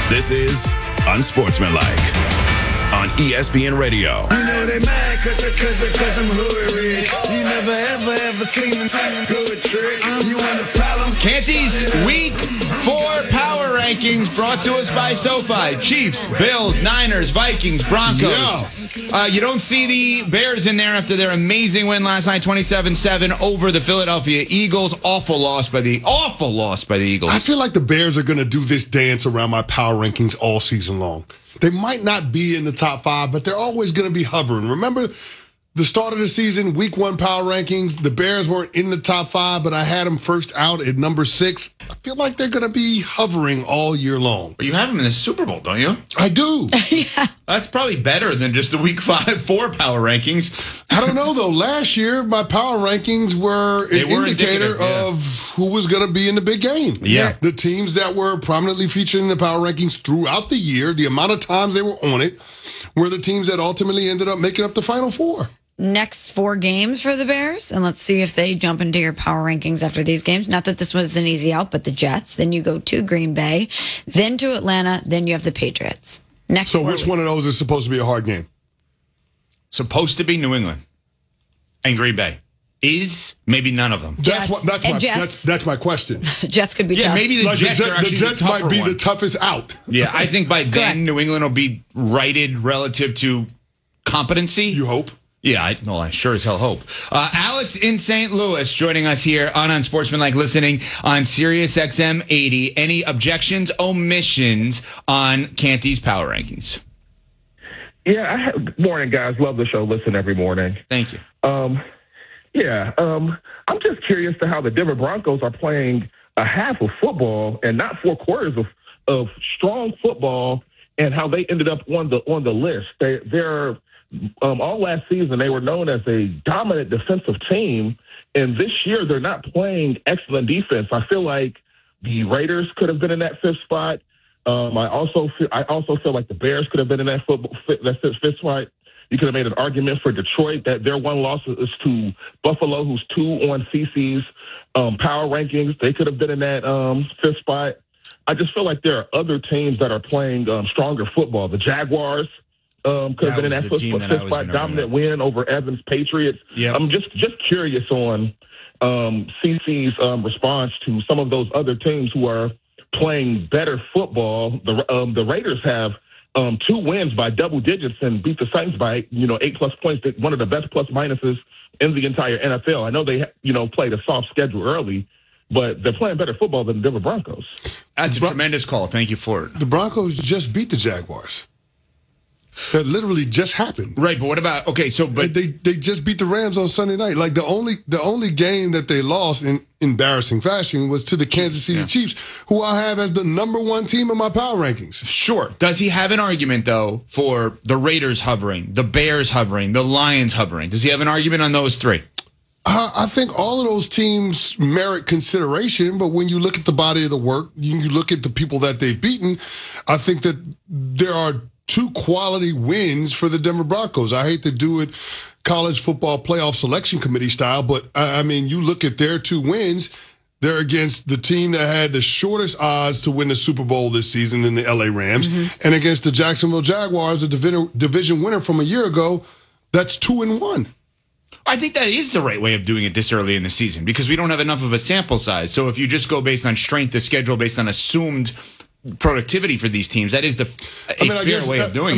This is Unsportsmanlike on ESPN Radio. You know they mad cause I'm hood rich. You never ever seen a good trick. You want a problem? Canty's Week 4 Power Rankings brought to us by SoFi. Chiefs, Bills, Niners, Vikings, Broncos. You don't see the Bears in there after their amazing win last night, 27-7 over the Philadelphia Eagles. Awful loss by the Eagles. I feel like the Bears are going to do this dance around my power rankings all season long. They might not be in the top 5, but they're always going to be hovering. Remember the start of the season, week 1 power rankings, the Bears weren't in the top 5, but I had them first out at number 6. I feel like they're going to be hovering all year long. But you have them in the Super Bowl, don't you? I do. Yeah. That's probably better than just the week 4 power rankings. I don't know, though. Last year, my power rankings were an indicator of who was going to be in the big game. Yeah. The teams that were prominently featured in the power rankings throughout the year, the amount of times they were on it, were the teams that ultimately ended up making up the Final Four. Next 4 games for the Bears, and let's see if they jump into your power rankings after these games. Not that this was an easy out, but the Jets. Then you go to Green Bay, then to Atlanta, then you have the Patriots. Next. So which one of those is supposed to be a hard game? Supposed to be New England and Green Bay. Is maybe none of them. That's my question. Jets could be tough. Yeah, maybe the Jets are actually the Jets might be one. the toughest out. Yeah, I think by then New England will be righted relative to competency. You hope. Yeah, I sure as hell hope. Alex in St. Louis joining us here on Unsportsmanlike, listening on Sirius XM 80. Any objections, omissions on Canty's power rankings? Yeah, morning, guys. Love the show. Listen every morning. Thank you. I'm just curious to how the Denver Broncos are playing a half of football and not 4 quarters of strong football, and how they ended up on the list. They're all last season they were known as a dominant defensive team, and this year they're not playing excellent defense. I feel like the Raiders could have been in that 5th spot. I also feel like the Bears could have been in that 5th spot. You could have made an argument for Detroit that their one loss is to Buffalo, who's 2 on CC's power rankings. They could have been in that 5th spot. I just feel like there are other teams that are playing stronger football. The Jaguars could have been in that 5th spot, dominant win over Evans Patriots. Yep. I'm just curious on CC's response to some of those other teams who are playing better football. The Raiders have 2 wins by double digits and beat the Saints by 8+ points. One of the best plus minuses in the entire NFL. I know they played a soft schedule early, but they're playing better football than the Denver Broncos. That's a tremendous call. Thank you for it. The Broncos just beat the Jaguars. That literally just happened. Right, but what about but they just beat the Rams on Sunday night. Like the only game that they lost in embarrassing fashion was to the Kansas City Chiefs, who I have as the number 1 team in my power rankings. Sure. Does he have an argument though for the Raiders hovering, the Bears hovering, the Lions hovering? Does he have an argument on those 3? I think all of those teams merit consideration, but when you look at the body of the work, you look at the people that they've beaten, I think that there are 2 quality wins for the Denver Broncos. I hate to do it college football playoff selection committee style, but I mean, you look at their 2 wins, they're against the team that had the shortest odds to win the Super Bowl this season in the LA Rams, and against the Jacksonville Jaguars, the division winner from a year ago. That's 2-1. I think that is the right way of doing it this early in the season because we don't have enough of a sample size. So if you just go based on strength of schedule, based on assumed productivity for these teams, that is the fair way of doing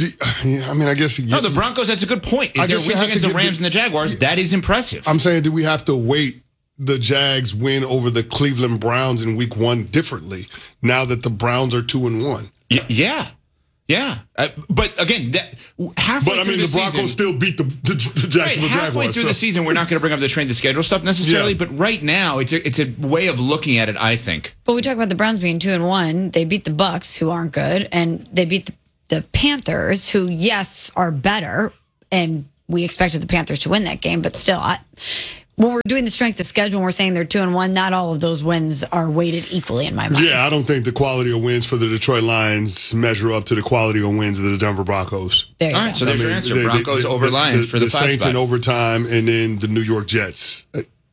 it. I guess. No, the Broncos, that's a good point. If their wins against the Rams and the Jaguars, that is impressive. I'm saying, do we have to weight the Jags win over the Cleveland Browns in week 1 differently now that the Browns are 2-1? Yeah. Yeah, but again, halfway through the season, the Broncos still beat the Jacksonville Jaguars. Halfway through the season, we're not going to bring up the strength of schedule stuff necessarily, but right now, it's a way of looking at it, I think. But we talk about the Browns being 2-1. They beat the Bucks, who aren't good, and they beat the Panthers, who, yes, are better, and we expected the Panthers to win that game, but still, when we're doing the strength of schedule and we're saying they're 2-1, not all of those wins are weighted equally in my mind. Yeah, I don't think the quality of wins for the Detroit Lions measure up to the quality of wins of the Denver Broncos. There you go. So there's your answer. Broncos over Lions for the 5 Saints spot. in overtime, and then the New York Jets.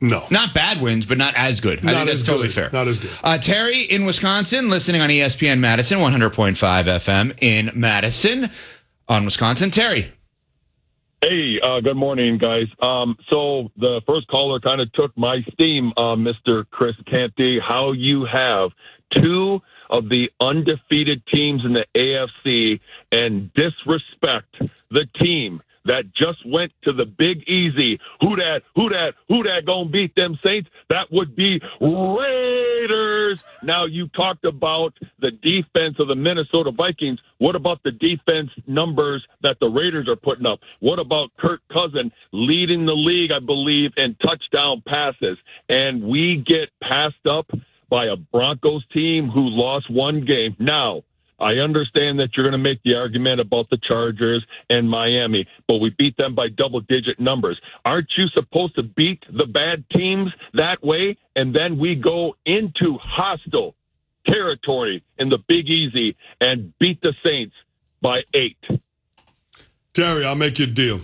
No. Not bad wins, but not as good. I think that's totally fair. Not as good. Terry in Wisconsin, listening on ESPN Madison, 100.5 FM in Madison on Wisconsin. Terry. Hey, good morning, guys. So the first caller kind of took my steam, Mr. Chris Canty, how you have two of the undefeated teams in the AFC and disrespect the team that just went to the Big Easy. Who that gonna beat them Saints? That would be Raiders. Now, you talked about the defense of the Minnesota Vikings. What about the defense numbers that the Raiders are putting up? What about Kirk Cousins leading the league, I believe, in touchdown passes? And we get passed up by a Broncos team who lost one game. Now, I understand that you're going to make the argument about the Chargers and Miami, but we beat them by double-digit numbers. Aren't you supposed to beat the bad teams that way? And then we go into hostile territory in the Big Easy and beat the Saints by 8. Terry, I'll make you a deal.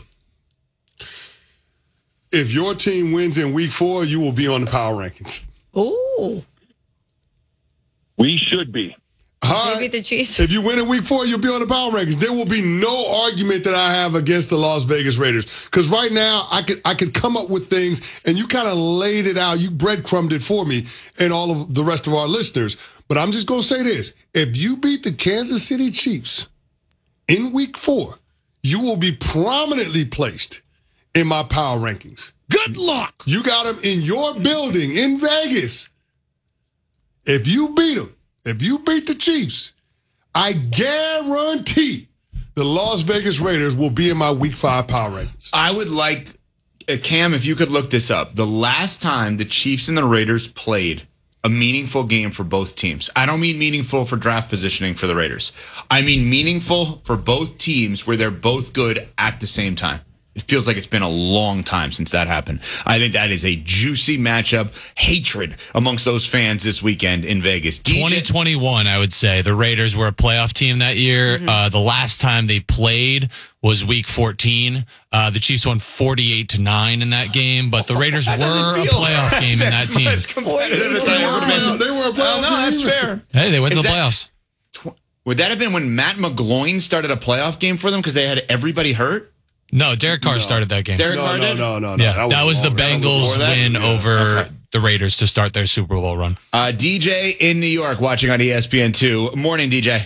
If your team wins in week 4, you will be on the power rankings. Ooh. We should be. All right. Beat the Chiefs. If you win in week 4, you'll be on the power rankings. There will be no argument that I have against the Las Vegas Raiders. Because right now, I could come up with things, and you kind of laid it out. You breadcrumbed it for me and all of the rest of our listeners. But I'm just going to say this. If you beat the Kansas City Chiefs in week 4, you will be prominently placed in my power rankings. Good luck. You got them in your building in Vegas. If you beat them, if you beat the Chiefs, I guarantee the Las Vegas Raiders will be in my week 5 power rankings. I would like, Cam, if you could look this up. The last time the Chiefs and the Raiders played a meaningful game for both teams. I don't mean meaningful for draft positioning for the Raiders. I mean meaningful for both teams where they're both good at the same time. It feels like it's been a long time since that happened. I think that is a juicy matchup. Hatred amongst those fans this weekend in Vegas. 2021, I would say. The Raiders were a playoff team that year. The last time they played was week 14. The Chiefs won 48-9 in that game, but the Raiders were a playoff game in that team. As competitive as I ever been. They were a playoff No, team. that's fair. Hey, they went to the playoffs. Would that have been when Matt McGloin started a playoff game for them because they had everybody hurt? No, Derek Carr started that game. Derek Carr did? No. Yeah, that was the Bengals win over the Raiders to start their Super Bowl run. DJ in New York watching on ESPN2. Morning, DJ.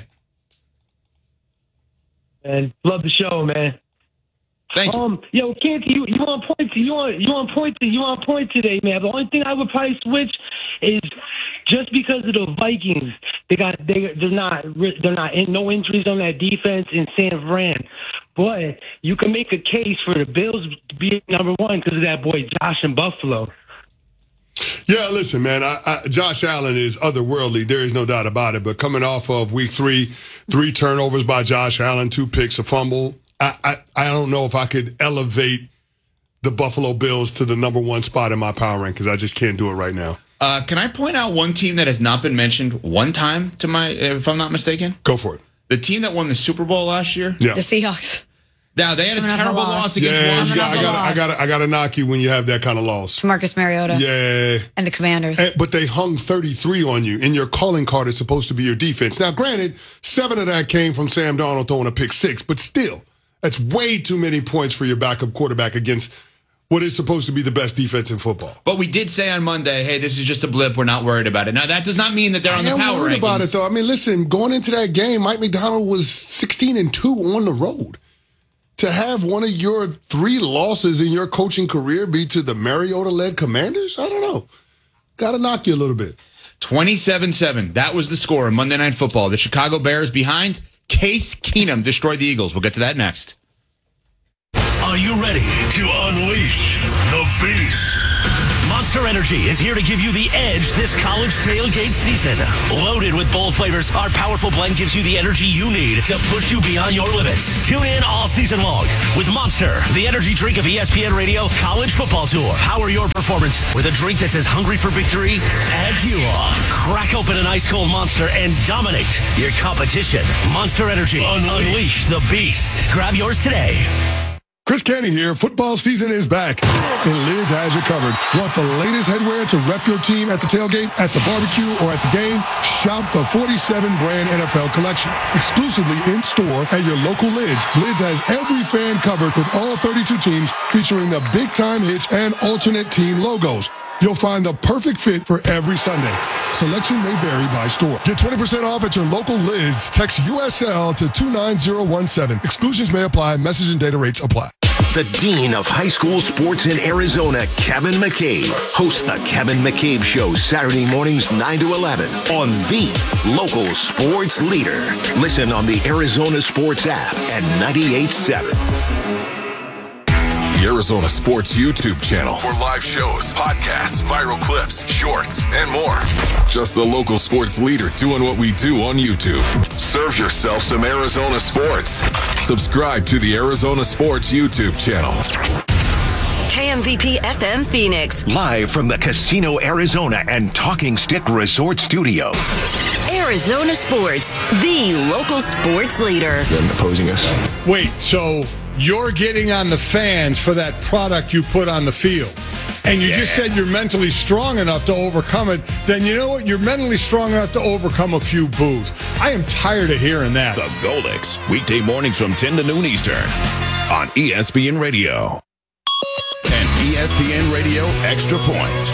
And love the show, man. Thank you. Yo, Canty, you on point today, man. The only thing I would probably switch is just because of the Vikings. They're not no injuries on that defense in San Fran. But you can make a case for the Bills being number 1 because of that boy Josh in Buffalo. Yeah, listen, man, Josh Allen is otherworldly. There is no doubt about it. But coming off of week 3, 3 turnovers by Josh Allen, 2 picks, a fumble, I don't know if I could elevate the Buffalo Bills to the number 1 spot in my power rank because I just can't do it right now. Can I point out one team that has not been mentioned one time to if I'm not mistaken? Go for it. The team that won the Super Bowl last year? Yeah. The Seahawks. Now, they had a terrible loss against Washington. I got to knock you when you have that kind of loss. To Marcus Mariota. Yeah. And the Commanders. But they hung 33 on you, and your calling card is supposed to be your defense. Now, granted, 7 of that came from Sam Darnold throwing a pick 6, but still, that's way too many points for your backup quarterback against what is supposed to be the best defense in football. But we did say on Monday, hey, this is just a blip. We're not worried about it. Now, that does not mean that they're on the power rankings. I'm worried about it, though. I mean, listen, going into that game, Mike McDonald was 16-2 on the road. To have one of your 3 losses in your coaching career be to the Mariota-led Commanders? I don't know. Got to knock you a little bit. 27-7. That was the score in Monday Night Football. The Chicago Bears behind. Case Keenum destroyed the Eagles. We'll get to that next. Are you ready to unleash the beast? Monster Energy is here to give you the edge this college tailgate season. Loaded with bold flavors, our powerful blend gives you the energy you need to push you beyond your limits. Tune in all season long with Monster, the energy drink of ESPN Radio College Football Tour. Power your performance with a drink that's as hungry for victory as you are. Crack open an ice-cold Monster and dominate your competition. Monster Energy. Unleash the beast. Grab yours today. Chris Canty here. Football season is back, and Lids has you covered. Want the latest headwear to rep your team at the tailgate, at the barbecue, or at the game? Shop the 47-brand NFL collection, exclusively in-store at your local Lids. Lids has every fan covered with all 32 teams, featuring the big-time hits and alternate team logos. You'll find the perfect fit for every Sunday. Selection may vary by store. Get 20% off at your local Lids. Text USL to 29017. Exclusions may apply. Message and data rates apply. The Dean of High School Sports in Arizona, Kevin McCabe, hosts the Kevin McCabe Show Saturday mornings 9 to 11 on the local sports leader. Listen on the Arizona Sports app and 98.7. The Arizona Sports YouTube channel for live shows, podcasts, viral clips, shorts, and more. Just the local sports leader doing what we do on YouTube. Serve yourself some Arizona sports. Subscribe to the Arizona Sports YouTube channel. KMVP FM Phoenix. Live from the Casino Arizona and Talking Stick Resort Studio. Arizona Sports, the local sports leader. Then opposing us. Wait, so you're getting on the fans for that product you put on the field. And you just said you're mentally strong enough to overcome it. Then you know what? You're mentally strong enough to overcome a few boos. I am tired of hearing that. The Goldex, weekday mornings from 10 to noon Eastern on ESPN Radio. And ESPN Radio Extra Point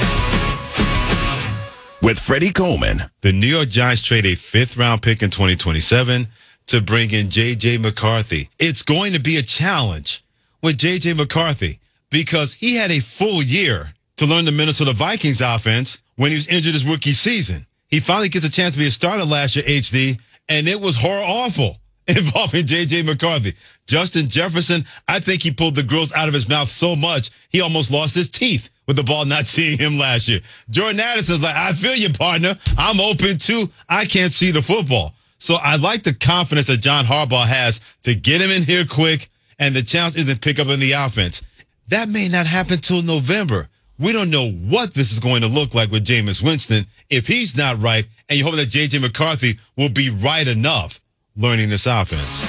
with Freddie Coleman. The New York Giants trade a 5th-round pick in 2027 to bring in J.J. McCarthy. It's going to be a challenge with J.J. McCarthy because he had a full year to learn the Minnesota Vikings offense when he was injured his rookie season. He finally gets a chance to be a starter last year, HD, and it was awful involving J.J. McCarthy. Justin Jefferson, I think he pulled the grills out of his mouth so much, he almost lost his teeth with the ball not seeing him last year. Jordan Addison's like, I feel you, partner. I'm open too. I can't see the football. So I like the confidence that John Harbaugh has to get him in here quick, and the challenge is to pick up in the offense. That may not happen till November. We don't know what this is going to look like with Jameis Winston if he's not right, and you hope that J.J. McCarthy will be right enough learning this offense.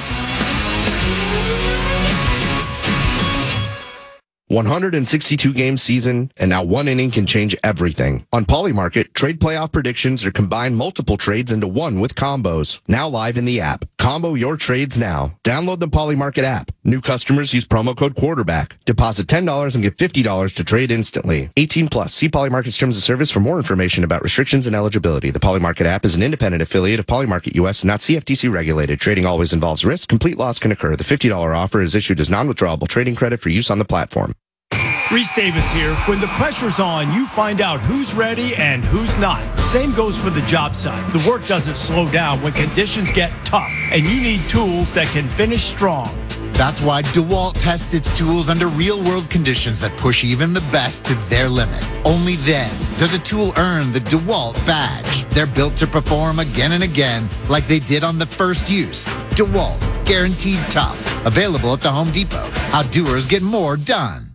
162-game season, and now one inning can change everything. On Polymarket, trade playoff predictions are combine multiple trades into one with combos. Now live in the app. Combo your trades now. Download the Polymarket app. New customers use promo code quarterback. Deposit $10 and get $50 to trade instantly. 18 plus. See Polymarket's terms of service for more information about restrictions and eligibility. The Polymarket app is an independent affiliate of Polymarket US and not CFTC regulated. Trading always involves risk. Complete loss can occur. The $50 offer is issued as non-withdrawable trading credit for use on the platform. Reese Davis here. When the pressure's on, you find out who's ready and who's not. Same goes for the job site. The work doesn't slow down when conditions get tough, and you need tools that can finish strong. That's why DeWalt tests its tools under real-world conditions that push even the best to their limit. Only then does a tool earn the DeWalt badge. They're built to perform again and again like they did on the first use. DeWalt, guaranteed tough. Available at the Home Depot. How doers get more done.